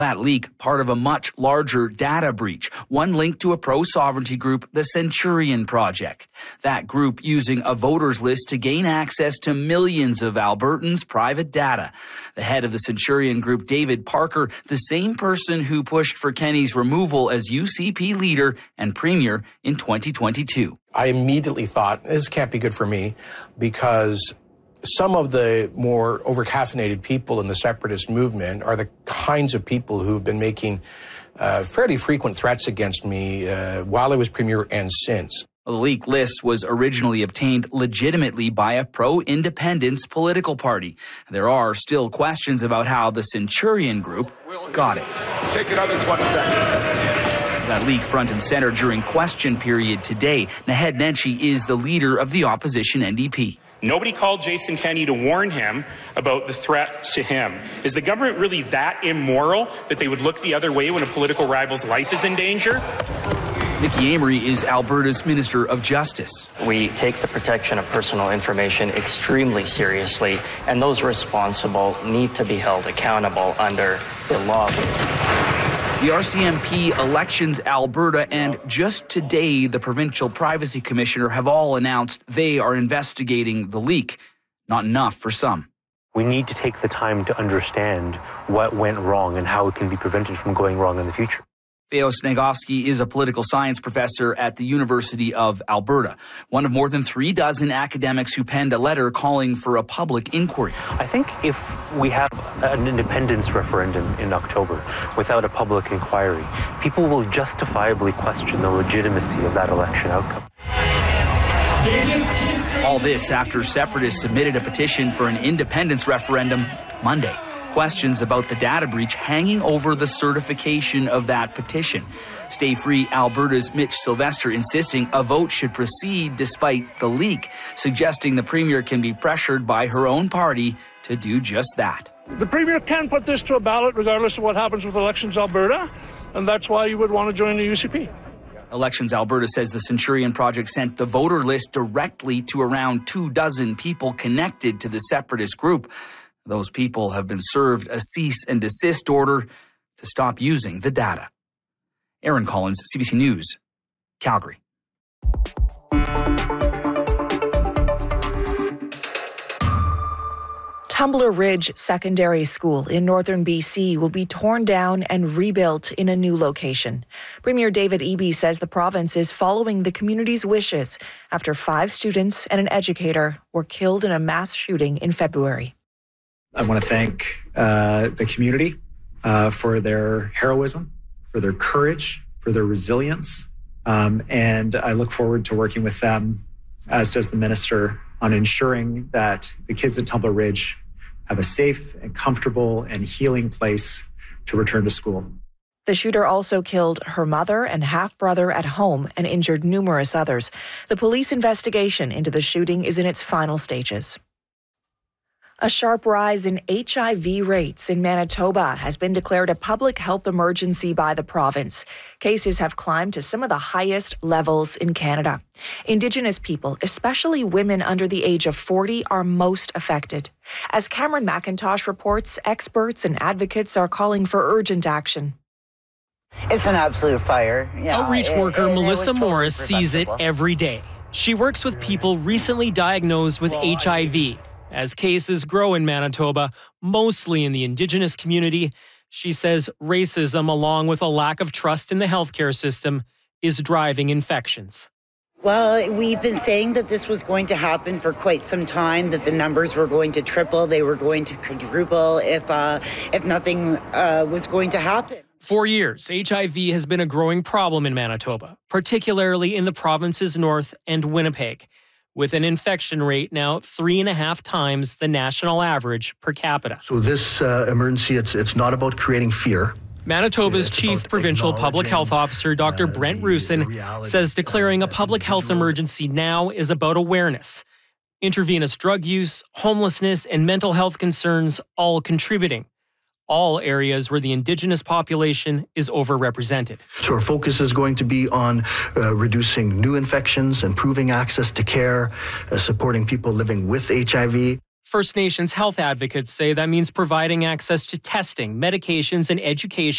That leak, part of a much larger data breach, one linked to a pro-sovereignty group, the Centurion Project. That group using a voters list to gain access to millions of Albertans' private data. The head of the Centurion Group, David Parker, the same person who pushed for Kenney's removal as UCP leader and premier in 2022. I immediately thought, this can't be good for me, because some of the more over-caffeinated people in the separatist movement are the kinds of people who've been making fairly frequent threats against me while I was premier and since. The leaked list was originally obtained legitimately by a pro-independence political party. There are still questions about how the Centurion Group got it. Take another 20 seconds. That leak front and center during question period today. Naheed Nenshi is the leader of the opposition NDP. Nobody called Jason Kenney to warn him about the threat to him. Is the government really that immoral that they would look the other way when a political rival's life is in danger? Mickey Amory is Alberta's Minister of Justice. We take the protection of personal information extremely seriously, and those responsible need to be held accountable under the law. The RCMP, Elections Alberta, and just today, the Provincial Privacy Commissioner have all announced they are investigating the leak. Not enough for some. We need to take the time to understand what went wrong and how it can be prevented from going wrong in the future. Feo Snegovsky is a political science professor at the University of Alberta, one of more than 36 academics who penned a letter calling for a public inquiry. I think if we have an independence referendum in October without a public inquiry, people will justifiably question the legitimacy of that election outcome. All this after separatists submitted a petition for an independence referendum Monday. Questions about the data breach hanging over the certification of that petition. Stay Free Alberta's Mitch Sylvester insisting a vote should proceed despite the leak, suggesting the Premier can be pressured by her own party to do just that. The Premier can put this to a ballot regardless of what happens with Elections Alberta, and that's why you would want to join the UCP. Elections Alberta says the Centurion Project sent the voter list directly to around 24 people connected to the separatist group. Those people have been served a cease and desist order to stop using the data. Aaron Collins, CBC News, Calgary. Tumbler Ridge Secondary School in northern BC will be torn down and rebuilt in a new location. Premier David Eby says the province is following the community's wishes after 5 students and an educator were killed in a mass shooting in February. I want to thank the community for their heroism, for their courage, for their resilience. And I look forward to working with them, as does the minister, on ensuring that the kids at Tumbler Ridge have a safe and comfortable and healing place to return to school. The shooter also killed her mother and half-brother at home and injured numerous others. The police investigation into the shooting is in its final stages. A sharp rise in HIV rates in Manitoba has been declared a public health emergency by the province. Cases have climbed to some of the highest levels in Canada. Indigenous people, especially women under the age of 40, are most affected. As Cameron McIntosh reports, experts and advocates are calling for urgent action. It's an absolute fire. Outreach worker Melissa Morris sees it every day. She works with people recently diagnosed with HIV. As cases grow in Manitoba, mostly in the Indigenous community, she says racism, along with a lack of trust in the healthcare system, is driving infections. Well, we've been saying that this was going to happen for quite some time, that the numbers were going to triple, they were going to quadruple if nothing was going to happen. For years, HIV has been a growing problem in Manitoba, particularly in the province's north and Winnipeg, with an infection rate now 3.5 times the national average per capita. So this emergency, it's not about creating fear. Manitoba's Chief Provincial Public Health Officer, Dr. Brent Rusin, says declaring a public health emergency now is about awareness. Intravenous drug use, homelessness, and mental health concerns all contributing. All areas where the Indigenous population is overrepresented. So our focus is going to be on reducing new infections, improving access to care, supporting people living with HIV. First Nations health advocates say that means providing access to testing, medications, and education